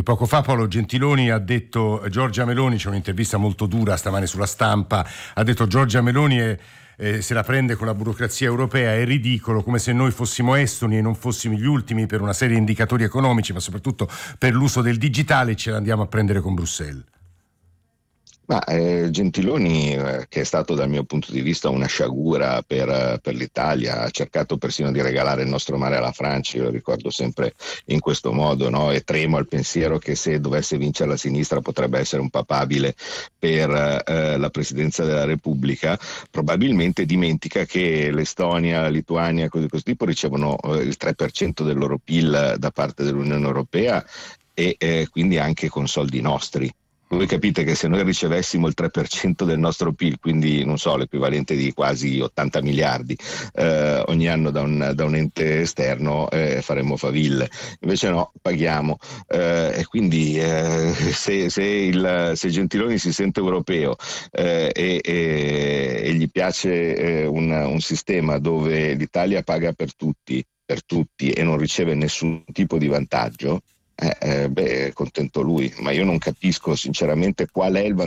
Poco fa Paolo Gentiloni ha detto Giorgia Meloni, c'è un'intervista molto dura stamane sulla Stampa, ha detto Giorgia Meloni se la prende con la burocrazia europea, è ridicolo, come se noi fossimo estoni e non fossimo gli ultimi per una serie di indicatori economici, ma soprattutto per l'uso del digitale, ce l'andiamo a prendere con Bruxelles. Ma Gentiloni, che è stato dal mio punto di vista una sciagura per l'Italia, ha cercato persino di regalare il nostro mare alla Francia, io lo ricordo sempre in questo modo, no? E tremo al pensiero che se dovesse vincere la sinistra potrebbe essere un papabile per la presidenza della Repubblica. Probabilmente dimentica che l'Estonia, la Lituania, cose di questo tipo ricevono il 3% del loro PIL da parte dell'Unione Europea e quindi anche con soldi nostri. Voi capite che se noi ricevessimo il 3% del nostro PIL, quindi non so, l'equivalente di quasi 80 miliardi ogni anno da un ente esterno, faremmo faville. Invece no, paghiamo. E quindi se Gentiloni si sente europeo e gli piace un sistema dove l'Italia paga per tutti e non riceve nessun tipo di vantaggio, contento lui, ma io non capisco sinceramente qual è il vantaggio